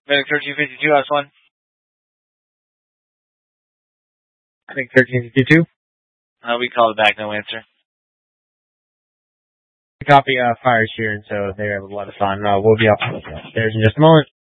Medic 1352, last one. Medic 1352. We called back, no answer. Copy, fire's here, and so they have a lot of fun. We'll be up there in just a moment.